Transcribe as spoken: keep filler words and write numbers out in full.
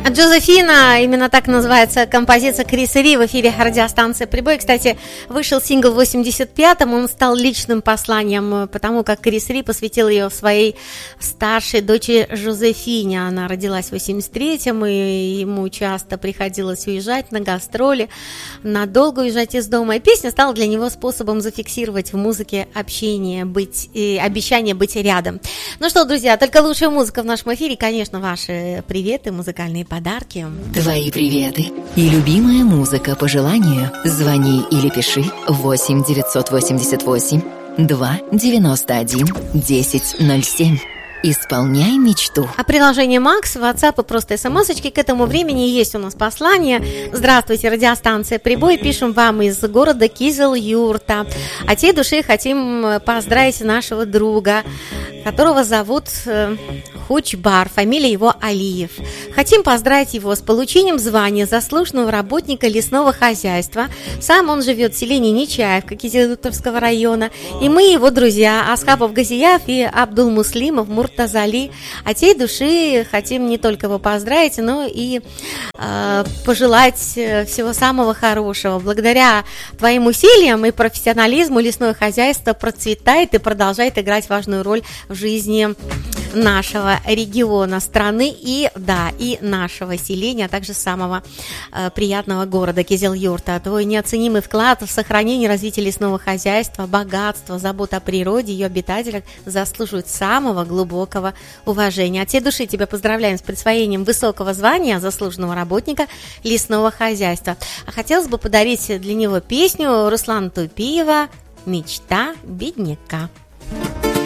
Джозефина, именно так называется композиция Криса Ри в эфире радиостанции «Прибой». Кстати, вышел сингл в восемьдесят пятом, он стал личным посланием, потому как Крис Ри посвятил ее своей старшей дочери Жозефине. Она родилась в восемьдесят третьем, и ему часто приходилось уезжать на гастроли, надолго уезжать из дома. И песня стала для него способом зафиксировать в музыке общение, быть, и обещание быть рядом. Ну что, друзья, только лучшая музыка в нашем эфире, конечно, ваши приветы, музыкальные подарки. Твои приветы и любимая музыка по желанию. Звони или пиши восемь девятьсот восемьдесят восемь два девяносто один десять ноль семь. Исполняй мечту. А приложение Макс, WhatsApp и просто смс-очки к этому времени есть у нас послание. Здравствуйте, радиостанция «Прибой». Пишем вам из города Кизел-Юрта. От всей души хотим поздравить нашего друга, которого зовут Хучбар, фамилия его Алиев. Хотим поздравить его с получением звания заслуженного работника лесного хозяйства. Сам он живет в селении Нечаевка Кизел-Юртовского района. И мы, его друзья, Асхапов Газияв и Абдул-Муслимов Муртазали. От всей души хотим не только его поздравить, но и э, пожелать всего самого хорошего. Благодаря твоим усилиям и профессионализму лесное хозяйство процветает и продолжает играть важную роль в жизни нашего региона, страны и, да, и нашего селения, а также самого э, приятного города Кизел-Юрта. Твой неоценимый вклад в сохранение и развитие лесного хозяйства, богатства, забота о природе, ее обитателях заслуживают самого глубокого уважения. От всей души тебя поздравляем с присвоением высокого звания заслуженного работника лесного хозяйства. А хотелось бы подарить для него песню Руслана Тупиева «Мечта бедняка».